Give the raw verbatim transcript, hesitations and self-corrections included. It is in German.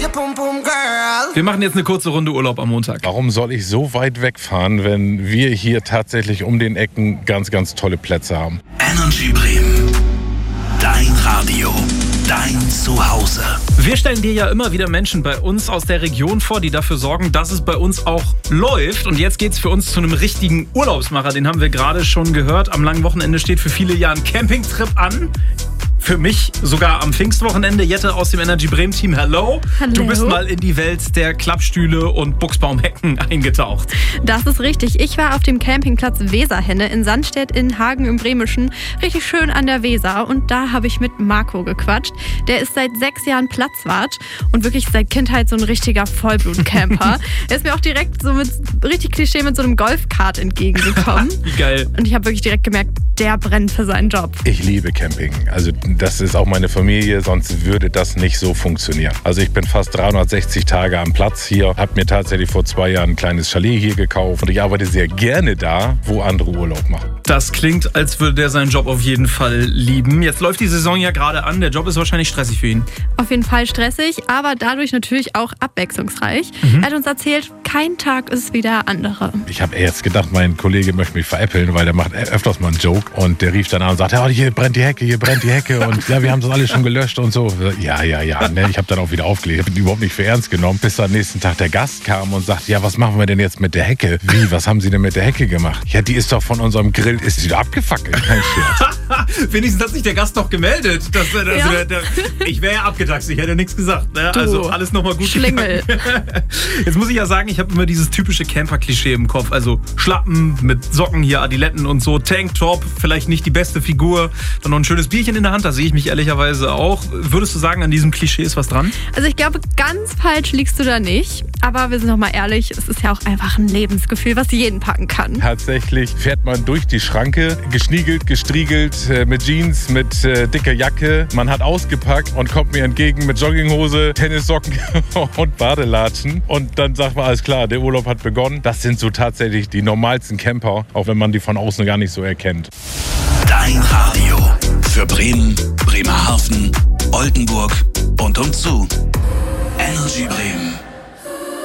Wir machen jetzt eine kurze Runde Urlaub am Montag. Warum soll ich so weit wegfahren, wenn wir hier tatsächlich um den Ecken ganz, ganz tolle Plätze haben? Energy Bremen. Dein Radio. Dein Zuhause. Wir stellen dir ja immer wieder Menschen bei uns aus der Region vor, die dafür sorgen, dass es bei uns auch läuft. Und jetzt geht's für uns zu einem richtigen Urlaubsmacher. Den haben wir gerade schon gehört. Am langen Wochenende steht für viele ja ein Campingtrip an. Für mich sogar am Pfingstwochenende. Jette aus dem Energy Bremen Team, hello. Hallo. Du bist mal in die Welt der Klappstühle und Buchsbaumhecken eingetaucht. Das ist richtig. Ich war auf dem Campingplatz Weserhenne in Sandstedt in Hagen im Bremischen. Richtig schön an der Weser. Und da habe ich mit Marco gequatscht. Der ist seit sechs Jahren Platzwart und wirklich seit Kindheit so ein richtiger Vollblutcamper. Er ist mir auch direkt so mit richtig Klischee mit so einem Golfkart entgegengekommen. Wie geil. Und ich habe wirklich direkt gemerkt, der brennt für seinen Job. Ich liebe Camping. Also das ist auch meine Familie, sonst würde das nicht so funktionieren. Also ich bin fast dreihundertsechzig Tage am Platz hier, habe mir tatsächlich vor zwei Jahren ein kleines Chalet hier gekauft und ich arbeite sehr gerne da, wo andere Urlaub machen. Das klingt, als würde der seinen Job auf jeden Fall lieben. Jetzt läuft die Saison ja gerade an. Der Job ist wahrscheinlich stressig für ihn. Auf jeden Fall stressig, aber dadurch natürlich auch abwechslungsreich. Mhm. Er hat uns erzählt, kein Tag ist wie der andere. Ich habe erst gedacht, mein Kollege möchte mich veräppeln, weil der macht öfters mal einen Joke. Und der rief dann an und sagte, ja, hier brennt die Hecke, hier brennt die Hecke. Und ja, wir haben das alles schon gelöscht und so. Ja, ja, ja. Ne? Ich habe dann auch wieder aufgelegt. Ich habe ihn überhaupt nicht für ernst genommen. Bis am nächsten Tag der Gast kam und sagte, ja, was machen wir denn jetzt mit der Hecke? Wie, was haben Sie denn mit der Hecke gemacht? Ja, die ist doch von unserem Grill, ist sie wieder abgefackelt. Kein Scherz. Wenigstens hat sich der Gast noch gemeldet. Das, das, Ja. der, der, ich wäre ja abgetaxt, ich hätte nichts gesagt. Ne? Also alles nochmal gut Schlingel. gegangen. Jetzt muss ich ja sagen, ich habe immer dieses typische Camper-Klischee im Kopf. Also Schlappen mit Socken hier, Adiletten und so, Tanktop, vielleicht nicht die beste Figur, dann noch ein schönes Bierchen in der Hand, da sehe ich mich ehrlicherweise auch. Würdest du sagen, an diesem Klischee ist was dran? Also ich glaube, ganz falsch liegst du da nicht. Aber wir sind doch mal ehrlich, es ist ja auch einfach ein Lebensgefühl, was jeden packen kann. Tatsächlich fährt man durch die Schranke, geschniegelt, gestriegelt, äh, mit Jeans, mit äh, dicker Jacke. Man hat ausgepackt und kommt mir entgegen mit Jogginghose, Tennissocken und Badelatschen. Und dann sagt man, alles klar, der Urlaub hat begonnen. Das sind so tatsächlich die normalsten Camper, auch wenn man die von außen gar nicht so erkennt. Dein Radio. Für Bremen, Bremerhaven, Oldenburg und umzu. Energy Bremen.